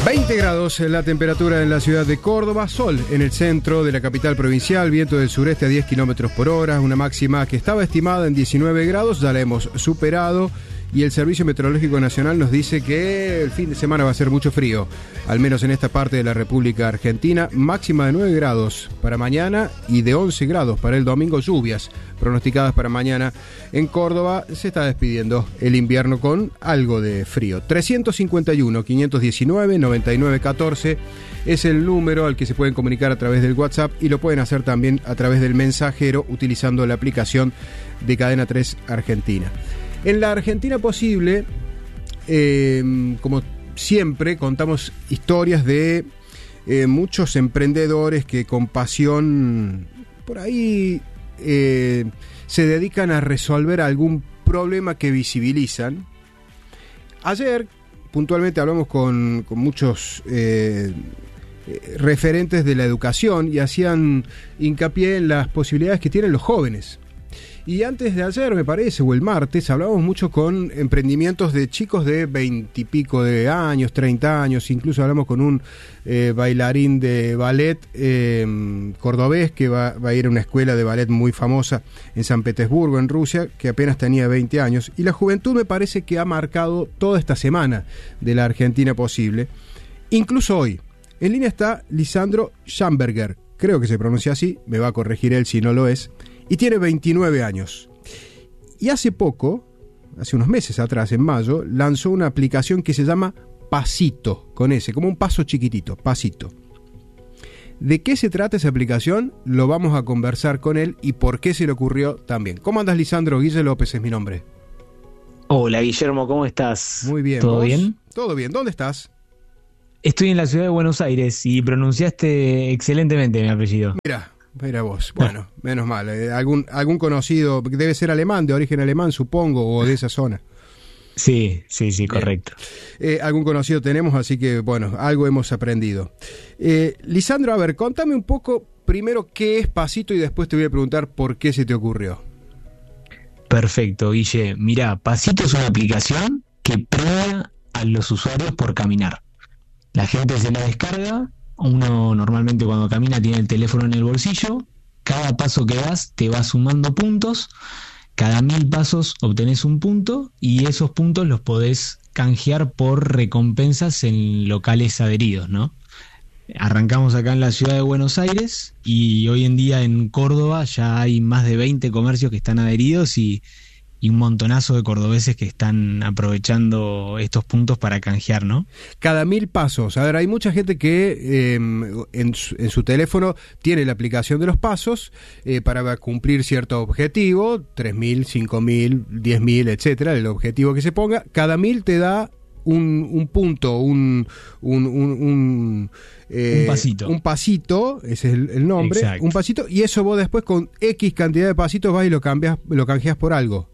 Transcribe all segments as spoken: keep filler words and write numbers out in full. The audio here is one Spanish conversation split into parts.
veinte grados la temperatura en la ciudad de Córdoba, sol en el centro de la capital provincial, viento del sureste a diez kilómetros por hora, una máxima que estaba estimada en diecinueve grados, ya la hemos superado y el Servicio Meteorológico Nacional nos dice que el fin de semana va a ser mucho frío, al menos en esta parte de la República Argentina, máxima de nueve grados para mañana y de once grados para el domingo, lluvias pronosticadas para mañana. En Córdoba se está despidiendo el invierno con algo de frío. trescientos cincuenta y uno, quinientos diecinueve, noventa y nueve catorce es el número al que se pueden comunicar a través del WhatsApp y lo pueden hacer también a través del mensajero utilizando la aplicación de Cadena tres Argentina. En la Argentina Posible, eh, como siempre, contamos historias de eh, muchos emprendedores que con pasión por ahí eh, se dedican a resolver algún problema que visibilizan. Ayer, puntualmente, hablamos con, con muchos eh, referentes de la educación y hacían hincapié en las posibilidades que tienen los jóvenes. Y antes de ayer, me parece, o el martes, hablábamos mucho con emprendimientos de chicos de veintipico de años, treinta años, incluso hablamos con un eh, bailarín de ballet eh, cordobés que va, va a ir a una escuela de ballet muy famosa en San Petersburgo, en Rusia, que apenas tenía veinte años. Y la juventud me parece que ha marcado toda esta semana de la Argentina Posible, incluso hoy. En línea está Lisandro Schamberger, creo que se pronuncia así, me va a corregir él si no lo es, y tiene veintinueve años. Y hace poco, hace unos meses atrás, en mayo, lanzó una aplicación que se llama Pasito, con ese, como un paso chiquitito, Pasito. ¿De qué se trata esa aplicación? Lo vamos a conversar con él y por qué se le ocurrió también. ¿Cómo andas, Lisandro? Guille López es mi nombre. Hola, Guillermo, ¿cómo estás? Muy bien. ¿Todo ¿Vos? bien? Todo bien. ¿Dónde estás? Estoy en la ciudad de Buenos Aires y pronunciaste excelentemente mi apellido. Mira, mira vos. Bueno, menos mal. Eh, algún, algún conocido, debe ser alemán, de origen alemán, supongo, o de esa zona. Sí, sí, sí, correcto. Eh, algún conocido tenemos, así que, bueno, algo hemos aprendido. Eh, Lisandro, a ver, contame un poco, primero, qué es Pasito y después te voy a preguntar por qué se te ocurrió. Perfecto, Guille. Mirá, Pasito es una aplicación que premia a los usuarios por caminar. La gente se la descarga, uno normalmente cuando camina tiene el teléfono en el bolsillo, cada paso que das te va sumando puntos, cada mil pasos obtenés un punto y esos puntos los podés canjear por recompensas en locales adheridos, ¿no? Arrancamos acá en la ciudad de Buenos Aires y hoy en día en Córdoba ya hay más de veinte comercios que están adheridos y, y un montonazo de cordobeses que están aprovechando estos puntos para canjear, ¿no? Cada mil pasos. A ver, hay mucha gente que eh, en, su, en su teléfono tiene la aplicación de los pasos eh, para cumplir cierto objetivo, tres mil, cinco mil, diez mil, etcétera, el objetivo que se ponga. Cada mil te da un, un punto, un... un, un, un Eh, un pasito. Un pasito, ese es el, el nombre. Exacto. Un pasito, y eso vos después con X cantidad de pasitos vas y lo cambias, lo canjeas por algo.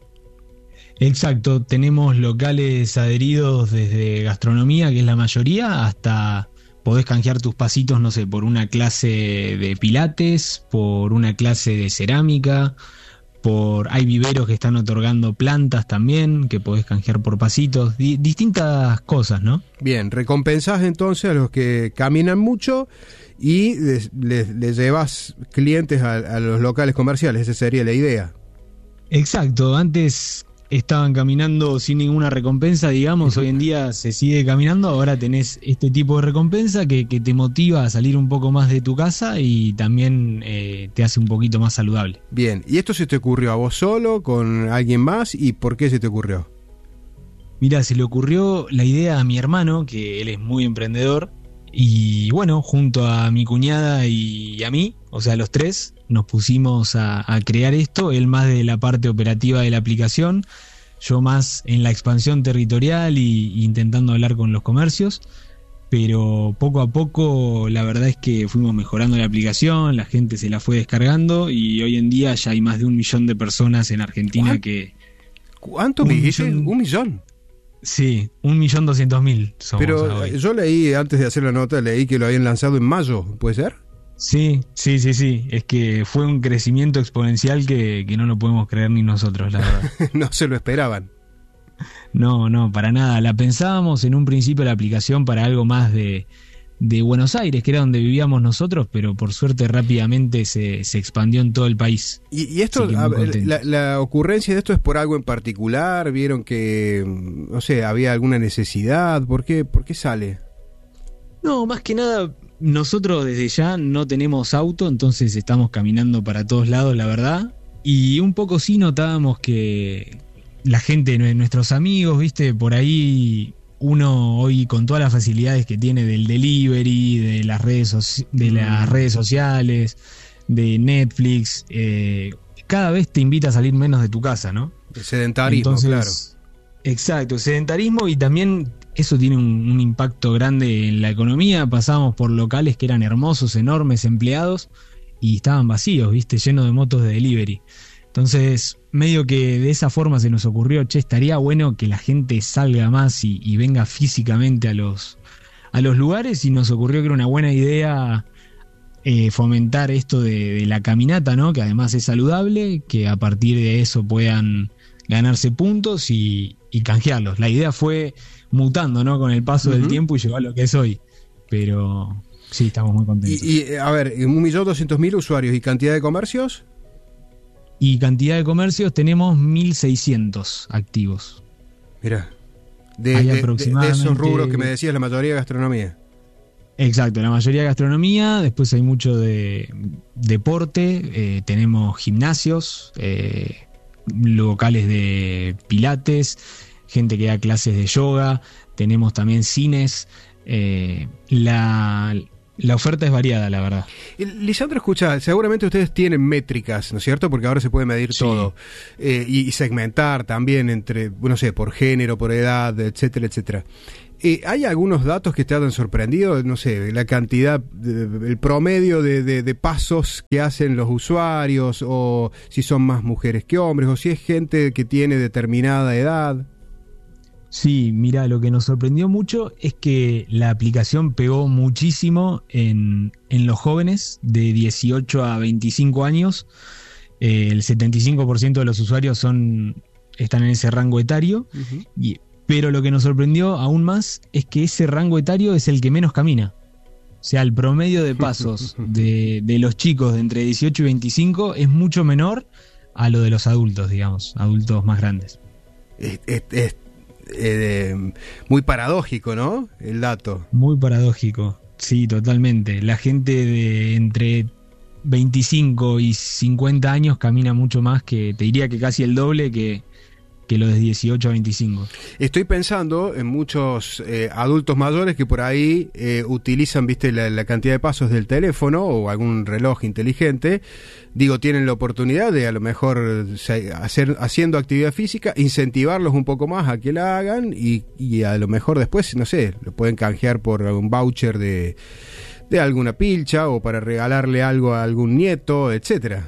Exacto, tenemos locales adheridos desde gastronomía, que es la mayoría, hasta podés canjear tus pasitos, no sé, por una clase de pilates, por una clase de cerámica, por hay viveros que están otorgando plantas también, que podés canjear por pasitos, di, distintas cosas, ¿no? Bien, recompensás entonces a los que caminan mucho y les, les, les llevas clientes a, a los locales comerciales, esa sería la idea. Exacto, antes estaban caminando sin ninguna recompensa, digamos, hoy en día se sigue caminando, ahora tenés este tipo de recompensa que, que te motiva a salir un poco más de tu casa y también eh, te hace un poquito más saludable. Bien, ¿y esto se te ocurrió a vos solo, con alguien más, y por qué se te ocurrió? Mira, se le ocurrió la idea a mi hermano, que él es muy emprendedor, y bueno, junto a mi cuñada y a mí, o sea, los tres, nos pusimos a, a crear esto, él más de la parte operativa de la aplicación, yo más en la expansión territorial y, y intentando hablar con los comercios, pero poco a poco la verdad es que fuimos mejorando la aplicación, la gente se la fue descargando y hoy en día ya hay más de un millón de personas en Argentina ¿Cuánto? que... ¿Cuánto me dijiste? Millón... ¿Un millón? Sí, un millón doscientos mil somos. Pero hoy. Yo leí, antes de hacer la nota, leí que lo habían lanzado en mayo, ¿puede ser? Sí, sí, sí, sí. Es que fue un crecimiento exponencial que, que no lo podemos creer ni nosotros, la verdad. No se lo esperaban. No, no, para nada. La pensábamos en un principio la aplicación para algo más de, de Buenos Aires, que era donde vivíamos nosotros, pero por suerte rápidamente se, se expandió en todo el país. ¿Y, y esto, a, la, la ocurrencia de esto es por algo en particular? ¿Vieron que, no sé, había alguna necesidad? ¿Por qué, por qué sale? No, más que nada, nosotros desde ya no tenemos auto, entonces estamos caminando para todos lados, la verdad. Y un poco sí notábamos que la gente, nuestros amigos, viste, por ahí uno hoy con todas las facilidades que tiene del delivery, de las redes, soci- de las redes sociales, de Netflix, eh, cada vez te invita a salir menos de tu casa, ¿no? El sedentarismo, entonces, claro. Exacto, sedentarismo, y también eso tiene un, un impacto grande en la economía. Pasamos por locales que eran hermosos, enormes, empleados, y estaban vacíos, viste, llenos de motos de delivery. Entonces, medio que de esa forma se nos ocurrió, che, estaría bueno que la gente salga más y, y venga físicamente a los, a los lugares, y nos ocurrió que era una buena idea eh, fomentar esto de, de la caminata, ¿no? Que además es saludable, que a partir de eso puedan ganarse puntos y, y canjearlos. La idea fue mutando, ¿no? Con el paso uh-huh. del tiempo y llegó a lo que es hoy. Pero sí, estamos muy contentos. Y, y a ver, un millón doscientos mil usuarios, ¿y cantidad de comercios? Y cantidad de comercios tenemos mil seiscientos activos. Mirá, de, de, aproximadamente... de esos rubros que me decías, la mayoría gastronomía. Exacto, la mayoría gastronomía, después hay mucho de deporte, eh, tenemos gimnasios, eh, locales de pilates, gente que da clases de yoga, tenemos también cines, eh, la... La oferta es variada, la verdad. Lisandro, escucha, seguramente ustedes tienen métricas, ¿no es cierto? Porque ahora se puede medir sí. todo. Eh, y, y segmentar también entre, no sé, por género, por edad, etcétera, etcétera. Eh, ¿Hay algunos datos que te han sorprendido? No sé, la cantidad, de, el promedio de, de, de pasos que hacen los usuarios, o si son más mujeres que hombres, o si es gente que tiene determinada edad. Sí, mira, lo que nos sorprendió mucho es que la aplicación pegó muchísimo en, en los jóvenes de dieciocho a veinticinco años. Eh, el setenta y cinco por ciento de los usuarios son están en ese rango etario. Uh-huh. Y, pero lo que nos sorprendió aún más es que ese rango etario es el que menos camina. O sea, el promedio de pasos de, de los chicos de entre dieciocho y veinticinco es mucho menor a lo de los adultos, digamos, adultos más grandes. Es, es, es... Eh, muy paradójico, ¿no? El dato. Muy paradójico, sí, totalmente. La gente de entre veinticinco y cincuenta años camina mucho más, que te diría que casi el doble que, que los de dieciocho a veinticinco. Estoy pensando en muchos eh, adultos mayores que por ahí eh, utilizan, viste, la, la cantidad de pasos del teléfono o algún reloj inteligente. Digo, tienen la oportunidad de a lo mejor hacer haciendo actividad física, incentivarlos un poco más a que la hagan, y, y a lo mejor después, no sé, lo pueden canjear por un voucher de, de alguna pilcha, o para regalarle algo a algún nieto, etcétera.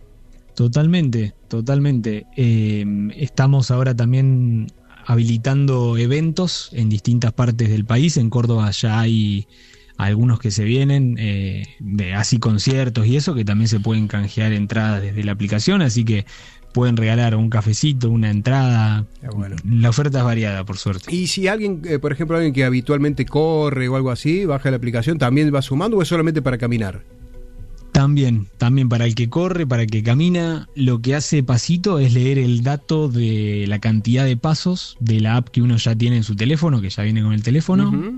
Totalmente, totalmente. Eh, estamos ahora también habilitando eventos en distintas partes del país. En Córdoba ya hay algunos que se vienen, eh, de así conciertos y eso, que también se pueden canjear entradas desde la aplicación, así que pueden regalar un cafecito, una entrada. Ah, bueno. La oferta es variada, por suerte. Y si alguien, eh, por ejemplo, alguien que habitualmente corre o algo así, baja la aplicación, ¿también va sumando o es solamente para caminar? También, también para el que corre, para el que camina. Lo que hace Pasito es leer el dato de la cantidad de pasos de la app que uno ya tiene en su teléfono, que ya viene con el teléfono, uh-huh.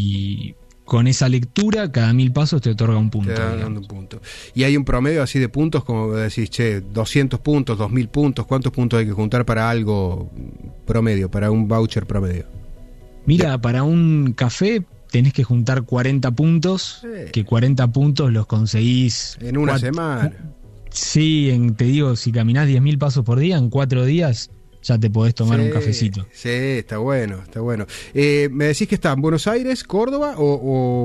y con esa lectura, cada mil pasos te otorga un punto. Te da dando un punto. Y hay un promedio así de puntos, como decís, che, doscientos puntos, dos mil puntos, ¿cuántos puntos hay que juntar para algo promedio, para un voucher promedio? Mira, para un café tenés que juntar cuarenta puntos, sí. que cuarenta puntos los conseguís en una cuatro, semana. Sí, en, te digo, si caminás diez mil pasos por día, en cuatro días ya te podés tomar sí, un cafecito. Sí, está bueno, está bueno. Eh, ¿Me decís que está en Buenos Aires, Córdoba o,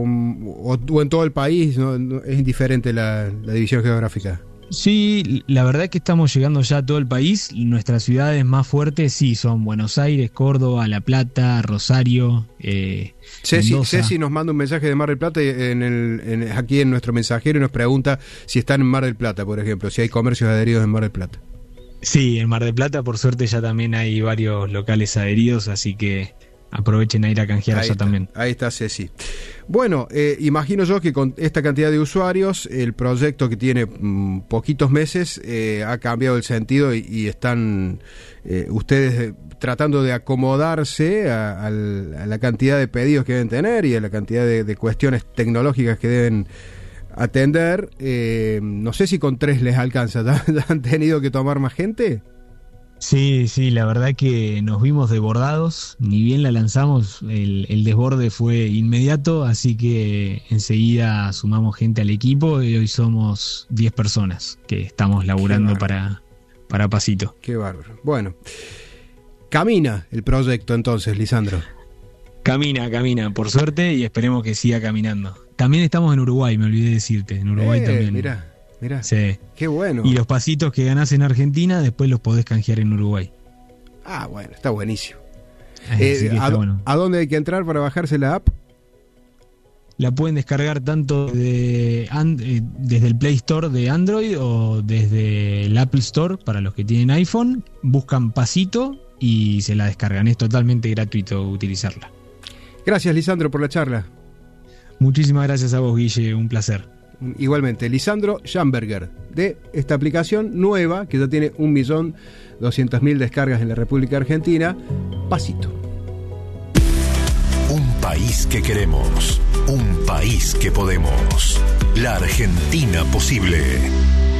o, o, o en todo el país? ¿No? ¿No? ¿Es indiferente la, la división geográfica? Sí, la verdad es que estamos llegando ya a todo el país. Nuestras ciudades más fuertes sí son Buenos Aires, Córdoba, La Plata, Rosario, eh, Ceci, Ceci nos manda un mensaje de Mar del Plata en el, en, aquí en nuestro mensajero, y nos pregunta si están en Mar del Plata, por ejemplo, si hay comercios adheridos en Mar del Plata. Sí, en Mar del Plata por suerte ya también hay varios locales adheridos, así que aprovechen a ir a canjear Ahí allá está, también. ahí está Ceci. Bueno, eh, imagino yo que con esta cantidad de usuarios, el proyecto que tiene mm, poquitos meses eh, ha cambiado el sentido y, y están eh, ustedes eh, tratando de acomodarse a, a la cantidad de pedidos que deben tener y a la cantidad de, de cuestiones tecnológicas que deben atender. Eh, no sé si con tres les alcanza. ¿Ya, ya han tenido que tomar más gente? Sí, sí, la verdad que nos vimos desbordados, ni bien la lanzamos, el, el desborde fue inmediato, así que enseguida sumamos gente al equipo y hoy somos diez personas que estamos laburando para, para Pasito. Qué bárbaro. Bueno, camina el proyecto entonces, Lisandro. Camina, camina, por suerte, y esperemos que siga caminando. También estamos en Uruguay, me olvidé decirte, en Uruguay eh, también. Mirá. Mirá, sí. Qué bueno. Y los pasitos que ganás en Argentina, después los podés canjear en Uruguay. Ah, bueno, está buenísimo. Eh, eh, a, bueno. ¿A dónde hay que entrar para bajarse la app? La pueden descargar tanto de, and, eh, desde el Play Store de Android o desde el Apple Store para los que tienen iPhone. Buscan Pasito y se la descargan. Es totalmente gratuito utilizarla. Gracias, Lisandro, por la charla. Muchísimas gracias a vos, Guille. Un placer. Igualmente, Lisandro Schamberger, de esta aplicación nueva que ya tiene un millón doscientas mil descargas en la República Argentina, Pasito. Un país que queremos, un país que podemos. La Argentina posible.